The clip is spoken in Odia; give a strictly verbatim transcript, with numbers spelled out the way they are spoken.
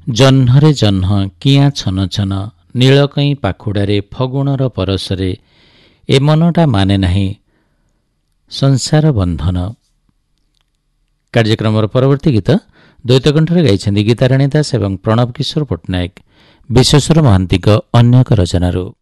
ଜହ୍ନରେ ଜହ୍ନ କିଆଁ ଛନ ଛନ, ନୀଳକଇଁ ପାଖୁଡ଼ାରେ ଫଗୁଣର ପରଶରେ, ଏ ମନଟା ମାନେ ନାହିଁ ସଂସାର ବନ୍ଧନ। କାର୍ଯ୍ୟକ୍ରମର ପରବର୍ତ୍ତୀ ଗୀତ ଦ୍ୱୈତ କଣ୍ଠରେ ଗାଇଛନ୍ତି ଗୀତାରାଣୀ ଦାସ ଏବଂ ପ୍ରଣବ କିଶୋର ପଟ୍ଟନାୟକ, ବିଶ୍ୱେଶ୍ୱର ମହାନ୍ତିଙ୍କ ଅନ୍ୟ ଏକ ରଚନାରୁ।